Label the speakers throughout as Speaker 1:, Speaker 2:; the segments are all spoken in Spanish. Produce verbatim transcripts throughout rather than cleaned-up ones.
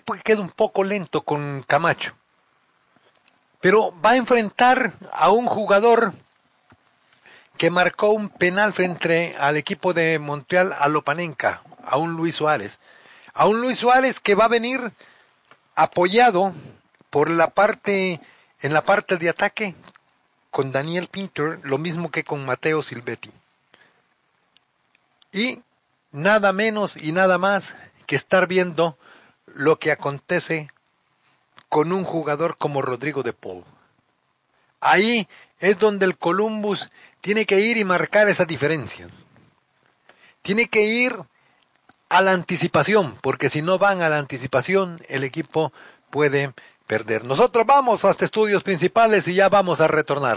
Speaker 1: que queda un poco lento con Camacho. Pero va a enfrentar a un jugador que marcó un penal frente al equipo de Montreal a Lopanenka, a un Luis Suárez. A un Luis Suárez que va a venir apoyado por la parte, en la parte de ataque, con Daniel Pinter, lo mismo que con Matteo Silvetti. Y nada menos y nada más que estar viendo lo que acontece con un jugador como Rodrigo de Paul. Ahí es donde el Columbus tiene que ir y marcar esa diferencia. Tiene que ir a la anticipación, porque si no van a la anticipación, el equipo puede perder. Nosotros vamos hasta estudios principales y ya vamos a retornar.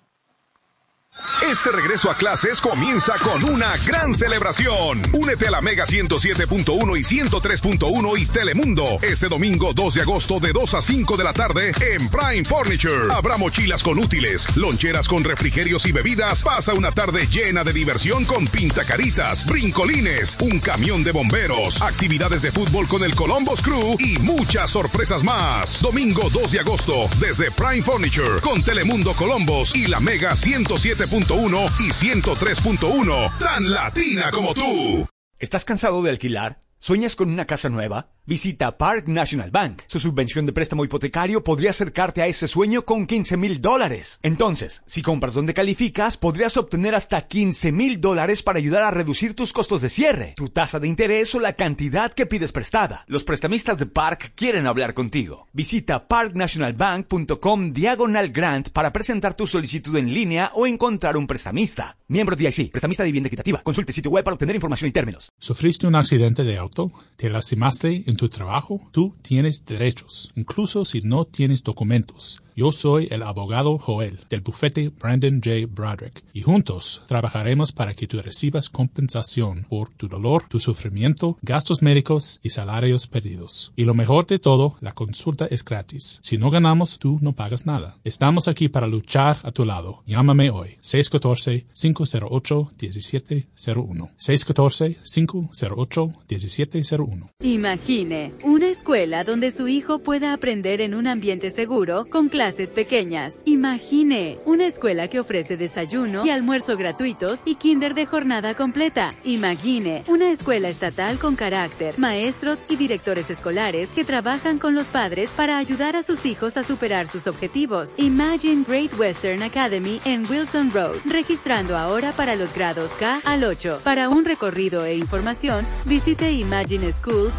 Speaker 2: Este regreso a clases comienza con una gran celebración. Únete a la Mega ciento siete punto uno y ciento tres punto uno y Telemundo este domingo dos de agosto de dos a cinco de la tarde en Prime Furniture. Habrá mochilas con útiles, loncheras con refrigerios y bebidas. Pasa una tarde llena de diversión con pintacaritas, brincolines, un camión de bomberos, actividades de fútbol con el Columbus Crew y muchas sorpresas más. Domingo dos de agosto desde Prime Furniture con Telemundo Columbus y la Mega ciento siete punto uno y ciento tres punto uno, tan latina como tú.
Speaker 3: ¿Estás cansado de alquilar? ¿Sueñas con una casa nueva? Visita Park National Bank. Su subvención de préstamo hipotecario podría acercarte a ese sueño con quince mil dólares. Entonces, si compras donde calificas, podrías obtener hasta quince mil dólares para ayudar a reducir tus costos de cierre, tu tasa de interés o la cantidad que pides prestada. Los prestamistas de Park quieren hablar contigo. Visita parknationalbank.com diagonal grant para presentar tu solicitud en línea o encontrar un prestamista. Miembro D I C, prestamista de vivienda equitativa. Consulte el sitio web para obtener información y términos.
Speaker 4: ¿Sufriste un accidente de auto? ¿Te lastimaste en tu trabajo? Tú tienes derechos, incluso si no tienes documentos. Yo soy el abogado Joel, del bufete Brandon J. Broderick, y juntos trabajaremos para que tú recibas compensación por tu dolor, tu sufrimiento, gastos médicos y salarios perdidos. Y lo mejor de todo, la consulta es gratis. Si no ganamos, tú no pagas nada. Estamos aquí para luchar a tu lado. Llámame hoy, seis uno cuatro, cinco cero ocho, uno siete cero uno. seis uno cuatro, cinco cero ocho, uno siete cero uno.
Speaker 5: Imagine una escuela donde su hijo pueda aprender en un ambiente seguro con clases clases pequeñas. Imagine una escuela que ofrece desayuno y almuerzo gratuitos y kinder de jornada completa. Imagine una escuela estatal con carácter, maestros y directores escolares que trabajan con los padres para ayudar a sus hijos a superar sus objetivos. Imagine Great Western Academy en Wilson Road, registrando ahora para los grados K al ocho. Para un recorrido e información, visite imagine schools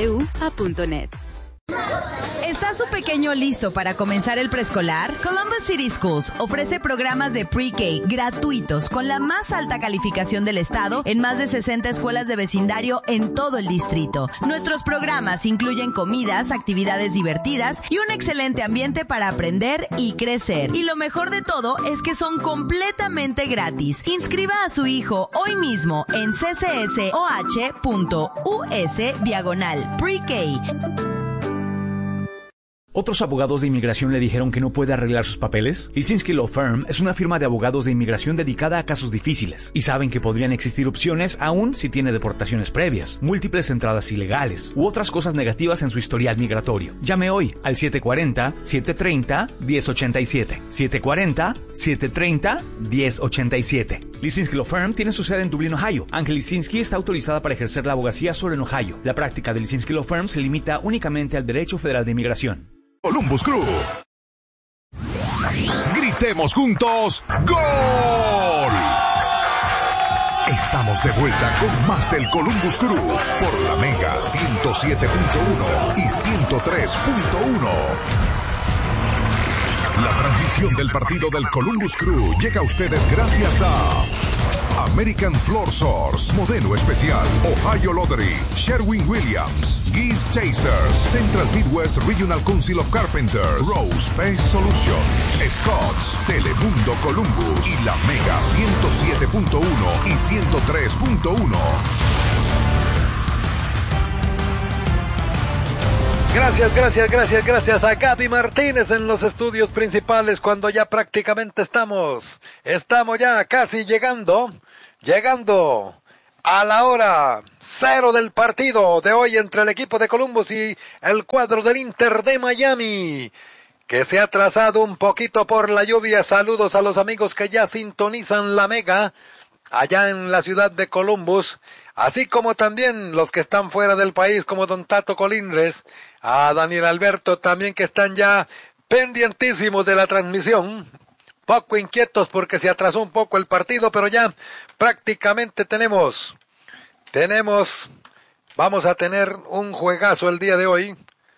Speaker 5: punto net.
Speaker 6: ¿Está su pequeño listo para comenzar el preescolar? Columbus City Schools ofrece programas de pre-K gratuitos con la más alta calificación del estado en más de sesenta escuelas de vecindario en todo el distrito. Nuestros programas incluyen comidas, actividades divertidas y un excelente ambiente para aprender y crecer. Y lo mejor de todo es que son completamente gratis. Inscriba a su hijo hoy mismo en c c s o h punto u s diagonal pre-K.
Speaker 3: ¿Otros abogados de inmigración le dijeron que no puede arreglar sus papeles? Lisinski Law Firm es una firma de abogados de inmigración dedicada a casos difíciles y saben que podrían existir opciones aún si tiene deportaciones previas, múltiples entradas ilegales u otras cosas negativas en su historial migratorio. Llame hoy al siete cuatro cero, siete tres cero, uno cero ocho siete. siete cuatro cero, siete tres cero, uno cero ocho siete. Lisinski Law Firm tiene su sede en Dublín, Ohio. Ángel Lisinski está autorizada para ejercer la abogacía solo en Ohio. La práctica de Lisinski Law Firm se limita únicamente al derecho federal de inmigración.
Speaker 2: Columbus Crew. Gritemos juntos, ¡gol! Estamos de vuelta con más del Columbus Crew por la Mega ciento siete punto uno y ciento tres punto uno. La transmisión del partido del Columbus Crew llega a ustedes gracias a American Floor Source, Modelo Especial, Ohio Lottery, Sherwin-Williams, Geese Chasers, Central Midwest Regional Council of Carpenters, Rose Pest Solutions, Scotts, Telemundo Columbus y la Mega ciento siete punto uno y ciento tres punto uno.
Speaker 1: Gracias, gracias, gracias, gracias a Gaby Martínez en los estudios principales cuando ya prácticamente estamos, estamos ya casi llegando, llegando a la hora cero del partido de hoy entre el equipo de Columbus y el cuadro del Inter de Miami, que se ha atrasado un poquito por la lluvia. Saludos a los amigos que ya sintonizan la Mega allá en la ciudad de Columbus, así como también los que están fuera del país, como don Tato Colindres, a Daniel Alberto también, que están ya pendientísimos de la transmisión, poco inquietos porque se atrasó un poco el partido, pero ya prácticamente tenemos, tenemos, vamos a tener un juegazo el día de hoy,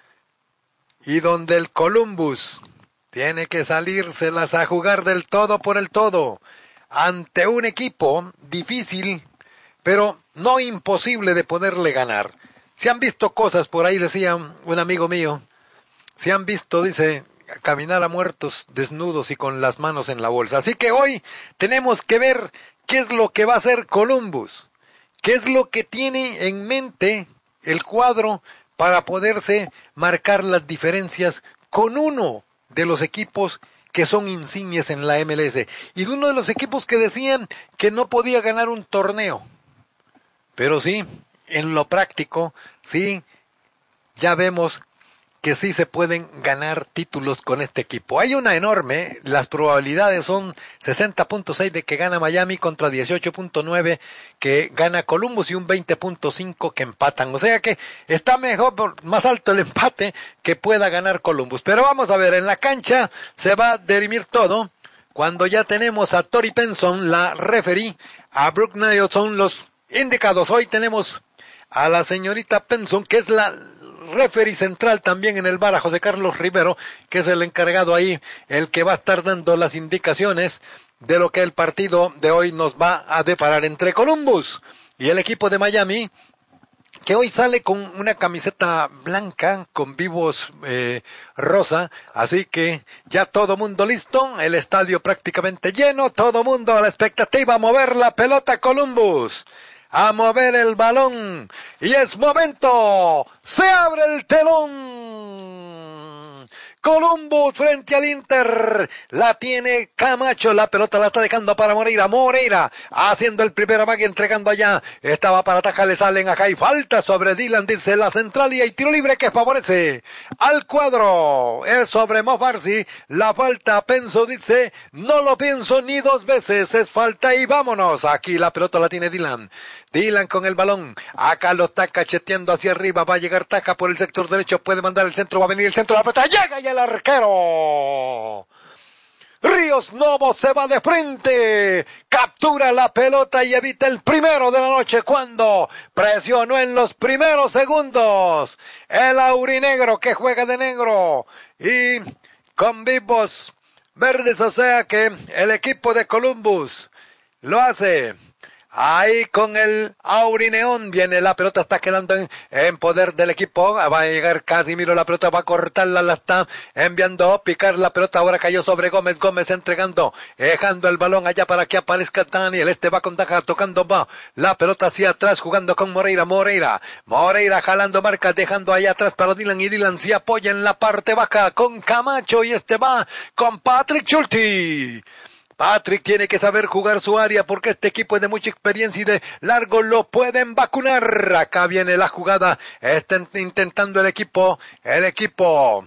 Speaker 1: y donde el Columbus tiene que salírselas a jugar del todo por el todo, ante un equipo difícil, pero no imposible de poderle ganar. Se han visto cosas por ahí, decía un amigo mío, se han visto, dice, caminar a muertos desnudos y con las manos en la bolsa. Así que hoy tenemos que ver qué es lo que va a hacer Columbus, qué es lo que tiene en mente el cuadro para poderse marcar las diferencias con uno de los equipos que son insignias en la M L S, y de uno de los equipos que decían que no podía ganar un torneo. Pero sí, en lo práctico, sí, ya vemos que sí se pueden ganar títulos con este equipo. Hay una enorme, las probabilidades son sesenta punto seis de que gana Miami contra dieciocho punto nueve que gana Columbus y un veinte punto cinco que empatan. O sea que está mejor, más alto el empate que pueda ganar Columbus. Pero vamos a ver, en la cancha se va a dirimir todo cuando ya tenemos a Tori Penson, la referee, a Brooke Niles son los indicados. Hoy tenemos a la señorita Penson, que es la referee central también en el bar, a José Carlos Rivero, que es el encargado ahí, el que va a estar dando las indicaciones de lo que el partido de hoy nos va a deparar entre Columbus y el equipo de Miami, que hoy sale con una camiseta blanca con vivos eh, rosa, así que ya todo mundo listo, el estadio prácticamente lleno, todo mundo a la expectativa, a mover la pelota Columbus, a mover el balón, y es momento, se abre el telón, Columbus frente al Inter, la tiene Camacho, la pelota la está dejando para Moreira, Moreira haciendo el primer amague, entregando allá, estaba para atajar, le salen acá y falta sobre Dylan, dice la central, y hay tiro libre que favorece al cuadro, es sobre Mo Farsi, la falta, Penso dice, no lo pienso ni dos veces, es falta y vámonos, aquí la pelota la tiene Dylan, Dylan con el balón, acá lo está cacheteando hacia arriba, va a llegar Taja por el sector derecho, puede mandar el centro, va a venir el centro, la pelota llega y el arquero Ríos Novo se va de frente, captura la pelota y evita el primero de la noche cuando presionó en los primeros segundos el aurinegro que juega de negro y con vivos verdes, o sea que el equipo de Columbus lo hace ahí con el aurineón, viene la pelota, está quedando en, en poder del equipo, va a llegar Casimiro, la pelota va a cortarla, la está enviando a picar la pelota, ahora cayó sobre Gómez, Gómez entregando, dejando el balón allá para que aparezca Daniel, este va con Taja, tocando va, la pelota hacia atrás, jugando con Moreira, Moreira, Moreira jalando marcas, dejando allá atrás para Dylan, y Dylan se apoya en la parte baja con Camacho, y este va con Patrick Schulte. Patrick tiene que saber jugar su área porque este equipo es de mucha experiencia y de largo lo pueden vacunar. Acá viene la jugada, está intentando el equipo, el equipo,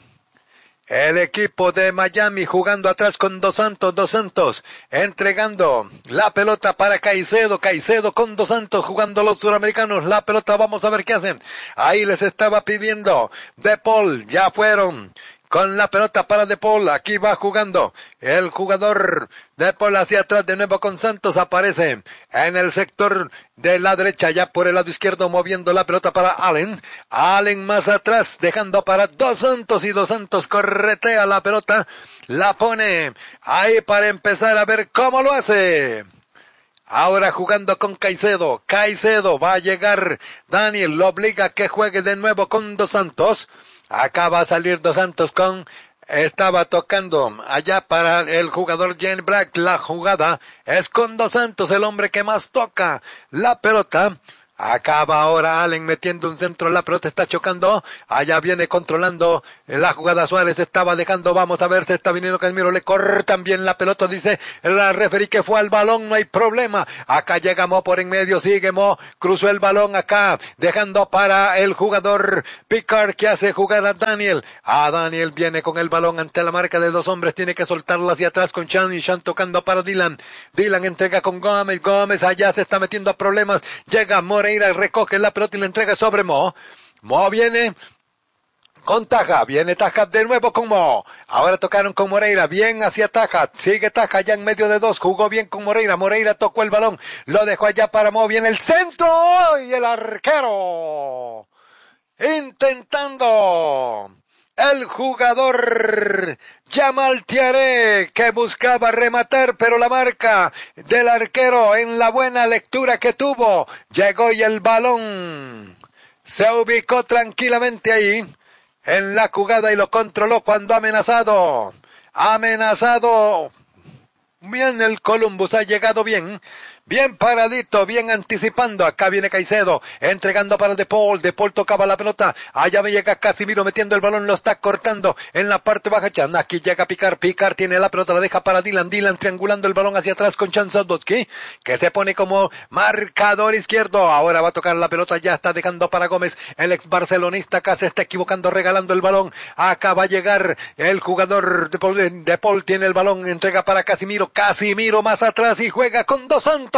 Speaker 1: el equipo de Miami jugando atrás con Dos Santos, Dos Santos entregando la pelota para Caicedo, Caicedo con Dos Santos jugando los suramericanos, la pelota vamos a ver qué hacen. Ahí les estaba pidiendo De Paul, ya fueron con la pelota para De Paul, aquí va jugando el jugador De Paul hacia atrás de nuevo con Santos, aparece en el sector de la derecha, ya por el lado izquierdo moviendo la pelota para Allen, Allen más atrás dejando para Dos Santos y Dos Santos corretea la pelota, la pone ahí para empezar a ver cómo lo hace. Ahora jugando con Caicedo, Caicedo va a llegar Daniel, lo obliga a que juegue de nuevo con Dos Santos. Acá va a salir Dos Santos con, estaba tocando allá para el jugador Jane Black, la jugada es con Dos Santos, el hombre que más toca la pelota, Acaba ahora Allen metiendo un centro, la pelota está chocando, allá viene controlando la jugada Suárez, estaba dejando, vamos a ver, se está viniendo Casimiro, le cortan bien la pelota, dice el referee que fue al balón, no hay problema, acá llega Mo por en medio, sigue Mo, cruzó el balón acá, dejando para el jugador Picard que hace jugar a Daniel, a Daniel viene con el balón ante la marca de dos hombres, tiene que soltarla hacia atrás con Chan y Chan tocando para Dylan, Dylan entrega con Gómez, Gómez allá se está metiendo a problemas, llega Moreira, recoge la pelota y la entrega sobre Mo. Mo viene con Taja, viene Taja de nuevo con Mo. Ahora tocaron con Moreira, bien hacia Taja, sigue Taja ya en medio de dos, jugó bien con Moreira, Moreira tocó el balón, lo dejó allá para Mo, viene el centro y el arquero intentando. El jugador Yamal Tiaré que buscaba rematar, pero la marca del arquero en la buena lectura que tuvo, llegó y el balón se ubicó tranquilamente ahí en la jugada y lo controló cuando amenazado, amenazado. Bien el Columbus, ha llegado bien. Bien paradito, bien anticipando. Acá viene Caicedo, entregando para De Paul. De Paul tocaba la pelota. Allá me llega Casimiro metiendo el balón, lo está cortando en la parte baja. Aquí llega Picar. Picar tiene la pelota, la deja para Dylan. Dylan triangulando el balón hacia atrás con Chan Sadowski, que se pone como marcador izquierdo. Ahora va a tocar la pelota, ya está dejando para Gómez. El ex barcelonista acá se está equivocando, regalando el balón. Acá va a llegar el jugador De Paul. De Paul tiene el balón, entrega para Casimiro. Casimiro más atrás y juega con Dos Santos.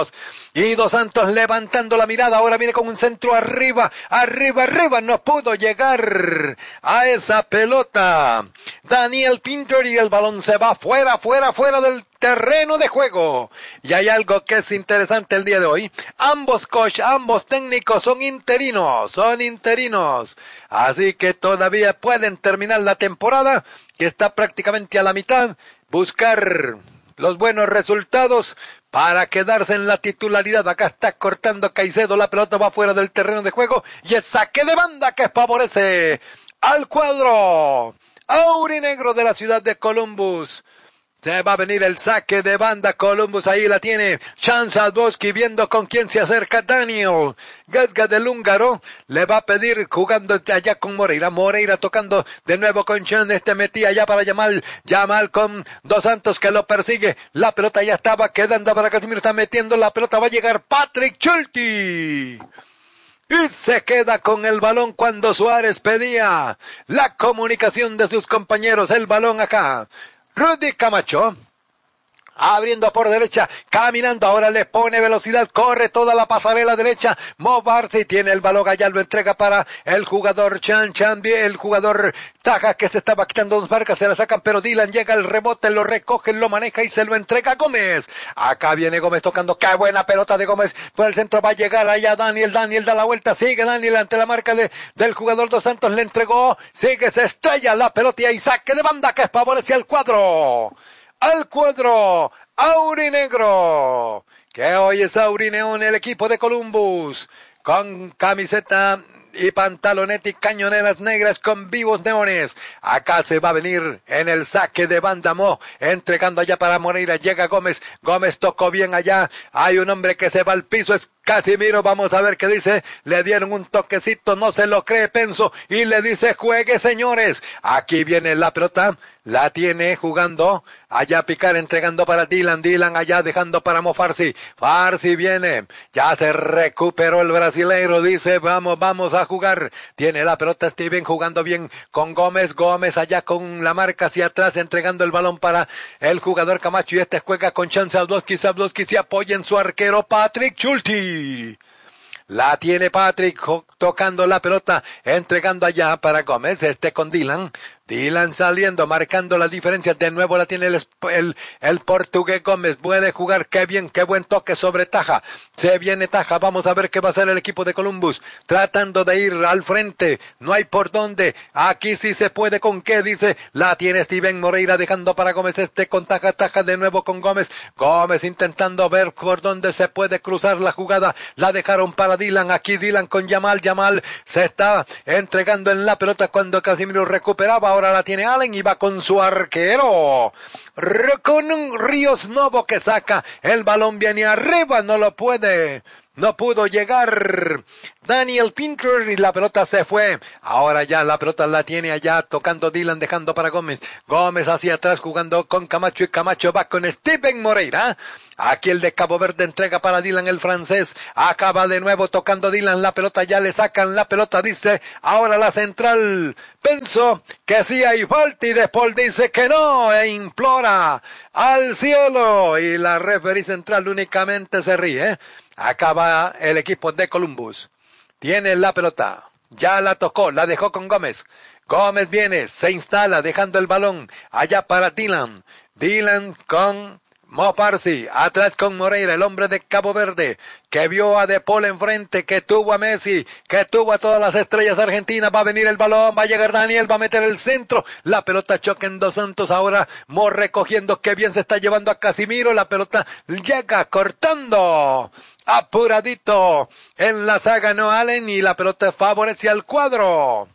Speaker 1: Y Dos Santos levantando la mirada, ahora viene con un centro arriba, arriba, arriba, no pudo llegar a esa pelota Daniel Pinter y el balón se va fuera, fuera, fuera del terreno de juego. Y hay algo que es interesante el día de hoy, ambos coach, ambos técnicos son interinos, son interinos, así que todavía pueden terminar la temporada, que está prácticamente a la mitad, buscar los buenos resultados para quedarse en la titularidad. Acá está cortando Caicedo, la pelota va fuera del terreno de juego y es saque de banda que favorece al cuadro aurinegro de la ciudad de Columbus. Se va a venir el saque de banda, Columbus ahí la tiene, Chan Sadowski viendo con quién se acerca Daniel, Gazga del húngaro, le va a pedir jugando allá con Moreira, Moreira tocando de nuevo con Chan, este metía allá para Yamal, Yamal con Dos Santos que lo persigue, la pelota ya estaba quedando para Casimiro, está metiendo la pelota, va a llegar Patrick Schulte. Y se queda con el balón cuando Suárez pedía la comunicación de sus compañeros, el balón acá. Rudy Camacho, abriendo por derecha, caminando, ahora le pone velocidad, corre toda la pasarela derecha, Mo Barsi tiene el balón, allá lo entrega para el jugador Chan Chan, el jugador Taja que se estaba quitando dos marcas, se la sacan, pero Dylan llega el rebote, lo recoge, lo maneja y se lo entrega a Gómez. Acá viene Gómez tocando, qué buena pelota de Gómez, por el centro va a llegar allá Daniel, Daniel da la vuelta, sigue Daniel ante la marca de, del jugador Dos Santos, le entregó, sigue, se estrella la pelota y saque de banda que favorece al cuadro. Al cuadro aurinegro, que hoy es aurineón el equipo de Columbus, con camiseta y pantaloneta y cañoneras negras con vivos neones. Acá se va a venir en el saque de banda Mo, entregando allá para Moreira, llega Gómez, Gómez tocó bien allá, hay un hombre que se va al piso, es Casimiro, vamos a ver qué dice, le dieron un toquecito, no se lo cree Penso, y le dice juegue señores, aquí viene la pelota, la tiene jugando, allá Picar entregando para Dylan, Dylan allá dejando para Mo Farsi, Farsi viene, ya se recuperó el brasileiro, dice vamos, vamos a jugar, tiene la pelota Steven jugando bien con Gómez, Gómez allá con la marca hacia atrás, entregando el balón para el jugador Camacho y este juega con Chan Sadowski, Sadowski se apoya en su arquero Patrick Schulte. La tiene Patrick tocando la pelota, entregando allá para Gómez, este con Dylan, Dylan saliendo, marcando la diferencia, de nuevo la tiene el, el, el portugués Gómez, puede jugar, qué bien, qué buen toque sobre Taja, se viene Taja, vamos a ver qué va a hacer el equipo de Columbus, tratando de ir al frente, no hay por dónde, aquí sí se puede, con qué, dice, la tiene Steven Moreira, dejando para Gómez, este con Taja, Taja de nuevo con Gómez, Gómez intentando ver por dónde se puede cruzar la jugada, la dejaron para Dylan, aquí Dylan con Yamal, Yamal se está entregando en la pelota cuando Casimiro recuperaba, ahora la tiene Allen y va con su arquero, con un Ríos Novo que saca, el balón viene arriba, no lo puede, no pudo llegar Daniel Pinter y la pelota se fue. Ahora ya la pelota la tiene allá tocando Dylan, dejando para Gómez. Gómez hacia atrás jugando con Camacho y Camacho va con Steven Moreira. Aquí el de Cabo Verde entrega para Dylan, el francés. Acaba de nuevo tocando Dylan. La pelota ya le sacan la pelota. Dice ahora la central. Pensó que sí hay falta y De Paul dice que no. E implora al cielo. Y la referee central únicamente se ríe. Acaba el equipo de Columbus. Tiene la pelota. Ya la tocó. La dejó con Gómez. Gómez viene. Se instala dejando el balón allá para Dylan. Dylan con Mo Parsi, atrás con Moreira, el hombre de Cabo Verde, que vio a De Paul enfrente, que tuvo a Messi, que tuvo a todas las estrellas argentinas. Va a venir el balón, va a llegar Daniel, va a meter el centro, la pelota choca en Dos Santos. Ahora Mo recogiendo, que bien se está llevando a Casimiro, la pelota llega cortando apuradito en la saga No Allen y la pelota favorece al cuadro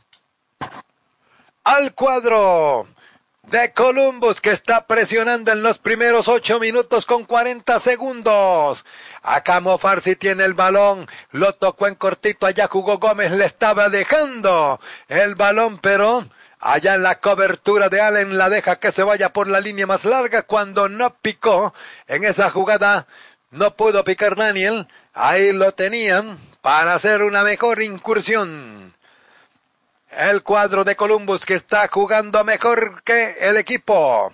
Speaker 1: al cuadro de Columbus, que está presionando en los primeros ocho minutos con cuarenta segundos. Acá Mo Farsi tiene el balón, lo tocó en cortito, allá jugó Gómez, le estaba dejando el balón, pero allá en la cobertura de Allen la deja que se vaya por la línea más larga. Cuando no picó en esa jugada, no pudo picar Daniel, ahí lo tenían para hacer una mejor incursión. El cuadro de Columbus, que está jugando mejor que el equipo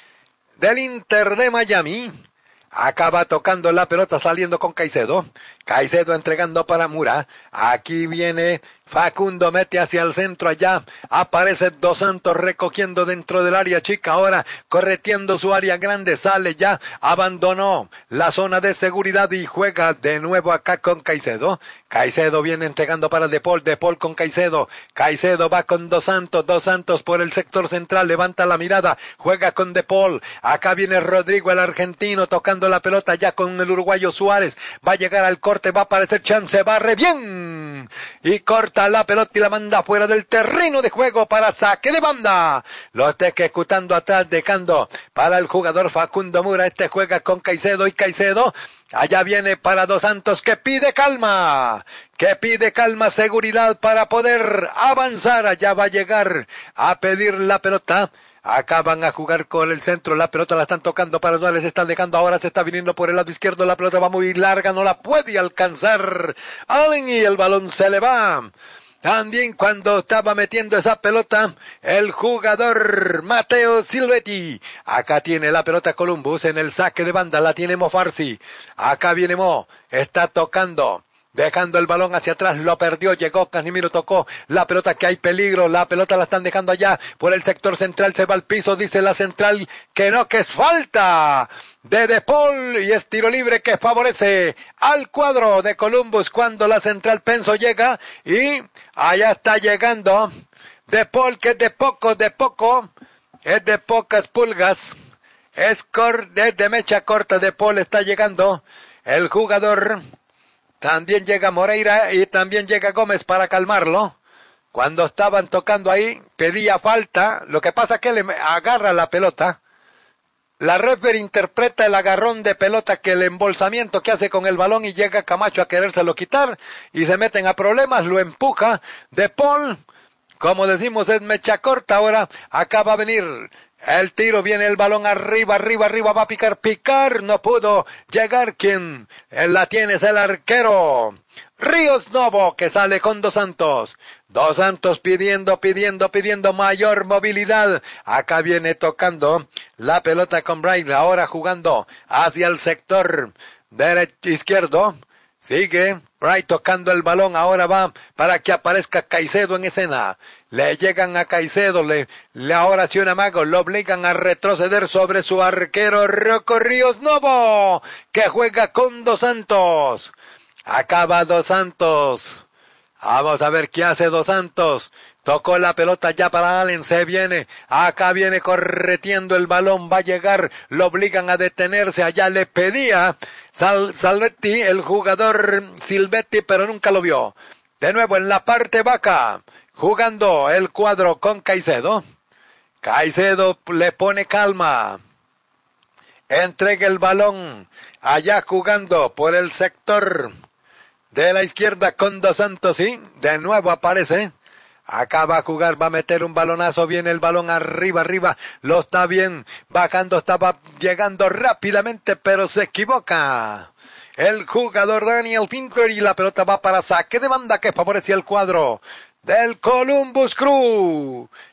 Speaker 1: del Inter de Miami. Acaba tocando la pelota, saliendo con Caicedo. Caicedo entregando para Mura. Aquí viene Facundo, mete hacia el centro, allá aparece Dos Santos recogiendo dentro del área chica, ahora correteando su área grande, sale ya, abandonó la zona de seguridad y juega de nuevo acá con Caicedo. Caicedo viene entregando para De Paul, De Paul con Caicedo, Caicedo va con Dos Santos, Dos Santos por el sector central, levanta la mirada, juega con De Paul, acá viene Rodrigo el argentino tocando la pelota ya con el uruguayo Suárez, va a llegar al corte, va a aparecer chance, barre bien y corta la pelota y la manda fuera del terreno de juego para saque de banda. Lo está ejecutando atrás, dejando para el jugador Facundo Mura. Este juega con Caicedo y Caicedo allá viene para Dos Santos, que pide calma, que pide calma, seguridad para poder avanzar. Allá va a llegar a pedir la pelota. Acá van a jugar con el centro, la pelota la están tocando para no les están dejando, ahora se está viniendo por el lado izquierdo, la pelota va muy larga, no la puede alcanzar Allen y el balón se le va. También cuando estaba metiendo esa pelota, el jugador Matteo Silvetti. Acá tiene la pelota Columbus en el saque de banda, la tiene Mo Farsi. Acá viene Mo, está tocando, dejando el balón hacia atrás, lo perdió, llegó Casimiro, tocó la pelota, que hay peligro, la pelota la están dejando allá por el sector central, se va al piso, dice la central que no, que es falta de De Paul y es tiro libre que favorece al cuadro de Columbus cuando la central Penso llega y allá está llegando De Paul, que es de poco, de poco, es de pocas pulgas, es, cor, es de mecha corta. De Paul está llegando, el jugador. También llega Moreira y también llega Gómez para calmarlo. Cuando estaban tocando ahí, pedía falta. Lo que pasa es que le agarra la pelota. La referee interpreta el agarrón de pelota, que el embolsamiento que hace con el balón, y llega Camacho a querérselo quitar y se meten a problemas, lo empuja De Paul. Como decimos, es mecha corta. Ahora acá va a venir el tiro, viene el balón arriba, arriba, arriba, va a picar, picar, no pudo llegar. Quien la tiene es el arquero Ríos Novo, que sale con Dos Santos. Dos Santos pidiendo, pidiendo, pidiendo mayor movilidad. Acá viene tocando la pelota con Braille, ahora jugando hacia el sector derecho izquierdo. Sigue Bright tocando el balón, ahora va para que aparezca Caicedo en escena. Le llegan a Caicedo, le, le ahora sí un amago, lo obligan a retroceder sobre su arquero Rocco Ríos Novo, que juega con Dos Santos. Acaba Dos Santos. Vamos a ver qué hace Dos Santos. Tocó la pelota ya para Allen, se viene, acá viene correteando el balón, va a llegar, lo obligan a detenerse, allá le pedía Sal, Salvetti, el jugador Silvetti, pero nunca lo vio. De nuevo en la parte baja, jugando el cuadro con Caicedo. Caicedo le pone calma, entrega el balón, allá jugando por el sector De la izquierda con Dos Santos, sí. De nuevo aparece. Acá va a jugar, va a meter un balonazo, viene el balón arriba, arriba, lo está bien, bajando, estaba llegando rápidamente, pero se equivoca. El jugador Daniel Pinter y la pelota va para saque de banda que favorecía el cuadro del Columbus Crew.